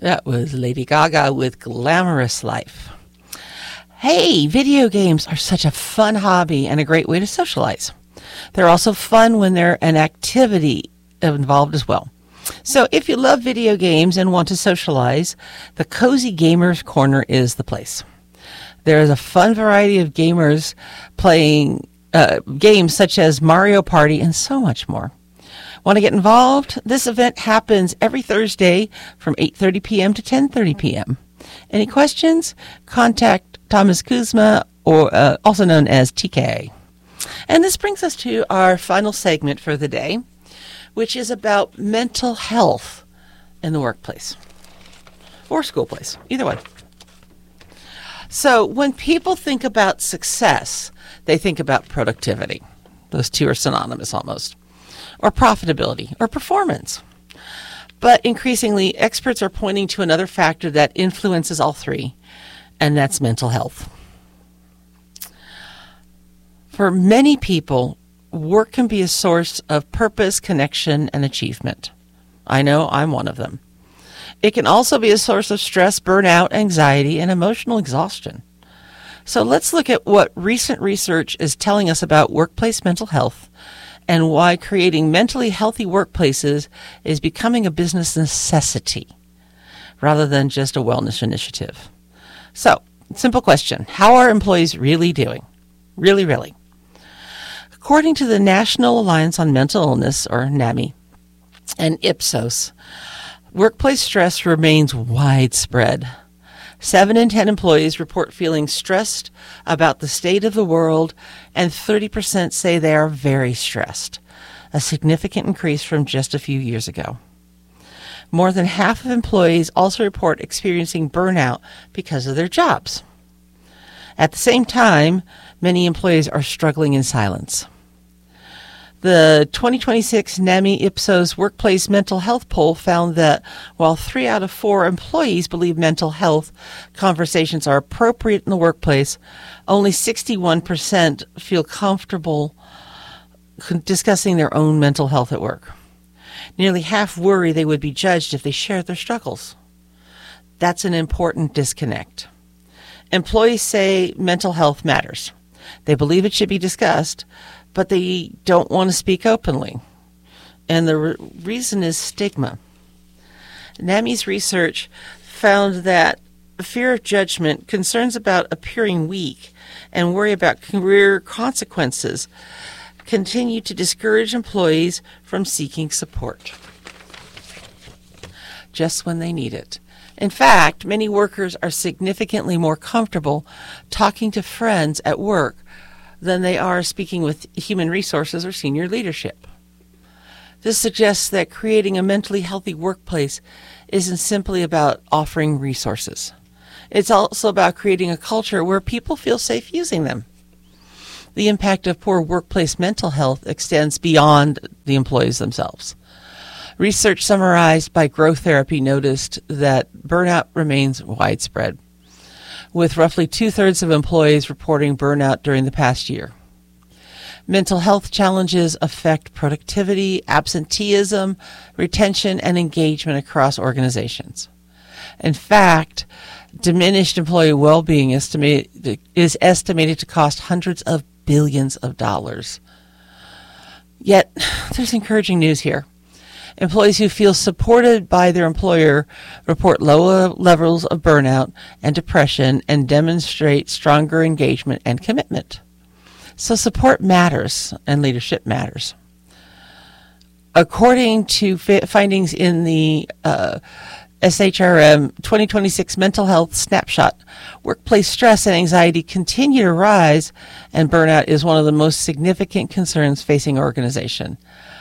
That was Lady Gaga with Glamorous Life. Hey, video games are such a fun hobby and a great way to socialize. They're also fun when they're an activity involved as well. So if you love video games and want to socialize, the Cozy Gamers Corner is the place. There is a fun variety of gamers playing games such as Mario Party and so much more. Want to get involved? This event happens every Thursday from 8:30 p.m. to 10:30 p.m. Any questions? Contact Thomas Kuzma, or also known as TK. And this brings us to our final segment for the day, which is about mental health in the workplace or school place, either way. So when people think about success, they think about productivity. Those two are synonymous almost. Or profitability, or performance. But increasingly, experts are pointing to another factor that influences all three, and that's mental health. For many people, work can be a source of purpose, connection, and achievement. I know I'm one of them. It can also be a source of stress, burnout, anxiety, and emotional exhaustion. So let's look at what recent research is telling us about workplace mental health and why creating mentally healthy workplaces is becoming a business necessity rather than just a wellness initiative. So, simple question. How are employees really doing? Really? According to the National Alliance on Mental Illness, or NAMI, and Ipsos, workplace stress remains widespread. 7 in 10 employees report feeling stressed about the state of the world, and 30% say they are very stressed, a significant increase from just a few years ago. More than half of employees also report experiencing burnout because of their jobs. At the same time, many employees are struggling in silence. The 2026 NAMI Ipsos Workplace Mental Health Poll found that while 3 out of 4 employees believe mental health conversations are appropriate in the workplace, only 61% feel comfortable discussing their own mental health at work. Nearly half worry they would be judged if they shared their struggles. That's an important disconnect. Employees say mental health matters. They believe it should be discussed, but they don't want to speak openly. And the reason is stigma. NAMI's research found that fear of judgment, concerns about appearing weak, and worry about career consequences continue to discourage employees from seeking support just when they need it. In fact, many workers are significantly more comfortable talking to friends at work than they are speaking with human resources or senior leadership. This suggests that creating a mentally healthy workplace isn't simply about offering resources. It's also about creating a culture where people feel safe using them. The impact of poor workplace mental health extends beyond the employees themselves. Research summarized by Growth Therapy noticed that burnout remains widespread, with roughly 2/3 of employees reporting burnout during the past year. Mental health challenges affect productivity, absenteeism, retention, and engagement across organizations. In fact, diminished employee well-being is estimated to cost hundreds of billions of dollars. Yet, there's encouraging news here. Employees who feel supported by their employer report lower levels of burnout and depression and demonstrate stronger engagement and commitment. So support matters and leadership matters. According to findings in the SHRM 2026 Mental Health Snapshot, workplace stress and anxiety continue to rise, and burnout is one of the most significant concerns facing organization.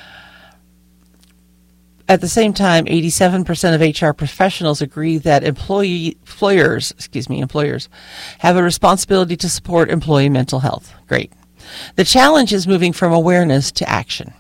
At the same time, 87% of HR professionals agree that employers have a responsibility to support employee mental health. Great. The challenge is moving from awareness to action.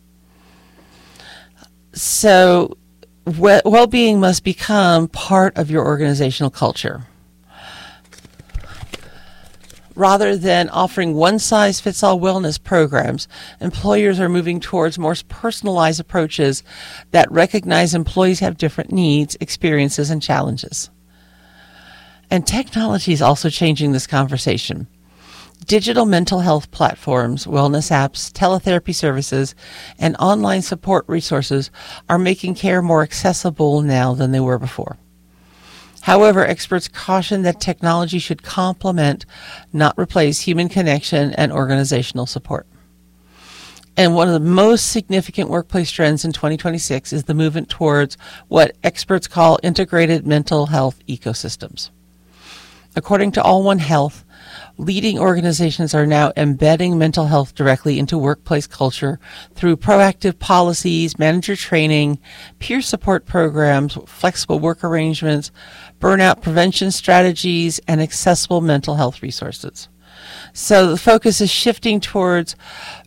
So, well-being must become part of your organizational culture. Rather than offering one-size-fits-all wellness programs, employers are moving towards more personalized approaches that recognize employees have different needs, experiences, and challenges. And technology is also changing this conversation. Digital mental health platforms, wellness apps, teletherapy services, and online support resources are making care more accessible now than they were before. However, experts caution that technology should complement, not replace, human connection and organizational support. And one of the most significant workplace trends in 2026 is the movement towards what experts call integrated mental health ecosystems. According to All One Health, leading organizations are now embedding mental health directly into workplace culture through proactive policies, manager training, peer support programs, flexible work arrangements, burnout prevention strategies, and accessible mental health resources. So the focus is shifting towards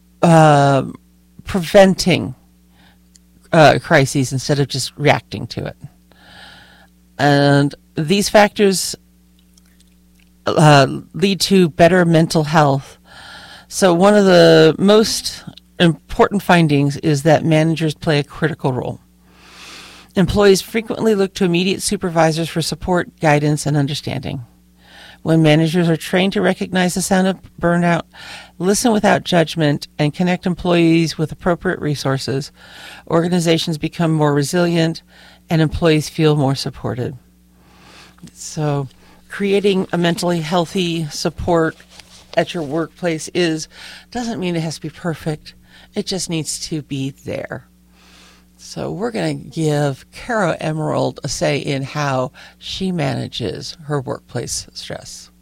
preventing crises instead of just reacting to it. And these factors lead to better mental health. So one of the most important findings is that managers play a critical role. Employees frequently look to immediate supervisors for support, guidance, and understanding. When managers are trained to recognize the sign of burnout, listen without judgment, and connect employees with appropriate resources, organizations become more resilient and employees feel more supported. So creating a mentally healthy support at your workplace doesn't mean it has to be perfect. It just needs to be there. So we're going to give Cara Emerald a say in how she manages her workplace stress.